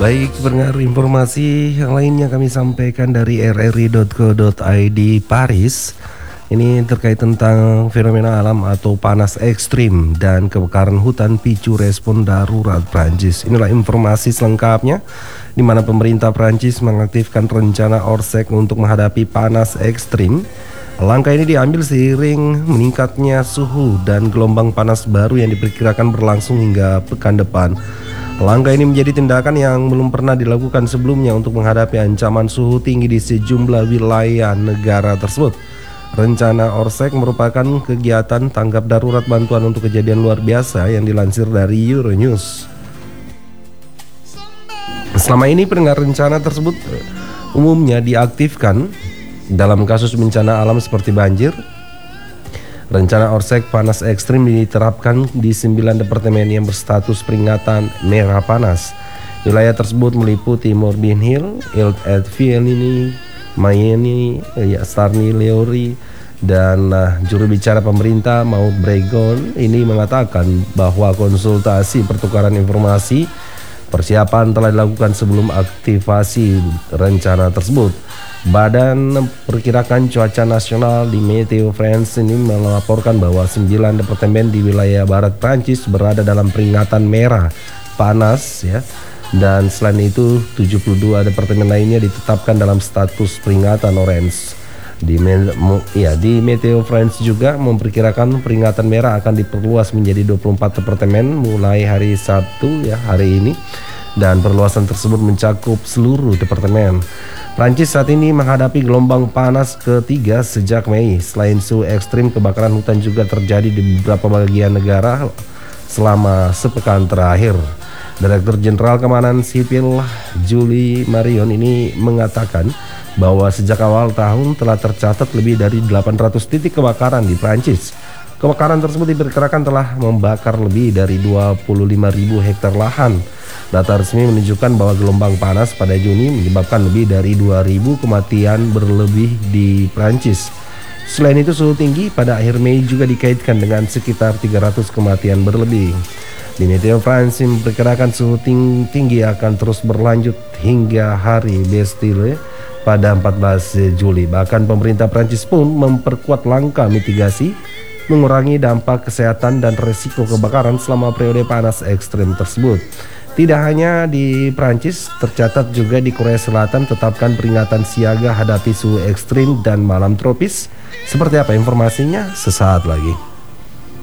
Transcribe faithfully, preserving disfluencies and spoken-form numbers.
Baik, pendengar, informasi yang lainnya kami sampaikan dari r r i titik co titik i d Paris. Ini terkait tentang fenomena alam atau panas ekstrim dan kebakaran hutan picu respon darurat Prancis. Inilah informasi selengkapnya, di mana pemerintah Prancis mengaktifkan rencana Orsec untuk menghadapi panas ekstrim. Langkah ini diambil seiring meningkatnya suhu dan gelombang panas baru yang diperkirakan berlangsung hingga pekan depan. Langkah ini menjadi tindakan yang belum pernah dilakukan sebelumnya untuk menghadapi ancaman suhu tinggi di sejumlah wilayah negara tersebut. Rencana Orsec merupakan kegiatan tanggap darurat bantuan untuk kejadian luar biasa yang dilansir dari Euronews. Selama ini pendengar, rencana tersebut umumnya diaktifkan dalam kasus bencana alam seperti banjir. Rencana Orsec panas ekstrim diterapkan di sembilan departemen yang berstatus peringatan merah panas. Wilayah tersebut meliputi Morbihan Hill, Ile-et-Vilaine, Mayenne, Sarny, Leory, dan uh, juru bicara pemerintah Maud Bregon ini mengatakan bahwa konsultasi pertukaran informasi persiapan telah dilakukan sebelum aktivasi rencana tersebut. Badan Perkiraan Cuaca Nasional di Meteo France ini melaporkan bahwa sembilan departemen di wilayah barat Prancis berada dalam peringatan merah panas ya. Dan selain itu tujuh puluh dua departemen lainnya ditetapkan dalam status peringatan orange. Di, ya, di Meteo France juga memperkirakan peringatan merah akan diperluas menjadi dua puluh empat departemen mulai hari Sabtu ya, hari ini. Dan perluasan tersebut mencakup seluruh departemen. Prancis saat ini menghadapi gelombang panas ketiga sejak Mei. Selain suhu ekstrim, kebakaran hutan juga terjadi di beberapa bagian negara selama sepekan terakhir. Direktur Jenderal Keamanan Sipil Julie Marion ini mengatakan bahwa sejak awal tahun telah tercatat lebih dari delapan ratus titik kebakaran di Prancis. Kebakaran tersebut diperkirakan telah membakar lebih dari dua puluh lima ribu hektar lahan. Data resmi menunjukkan bahwa gelombang panas pada Juni menyebabkan lebih dari dua ribu kematian berlebih di Prancis. Selain itu, suhu tinggi pada akhir Mei juga dikaitkan dengan sekitar tiga ratus kematian berlebih. Di Meteo France memperkirakan suhu tinggi akan terus berlanjut hingga hari Bastille pada empat belas Juli. Bahkan pemerintah Prancis pun memperkuat langkah mitigasi, mengurangi dampak kesehatan dan resiko kebakaran selama periode panas ekstrim tersebut. Tidak hanya di Prancis, tercatat juga di Korea Selatan tetapkan peringatan siaga hadapi suhu ekstrim dan malam tropis. Seperti apa informasinya? Sesaat lagi.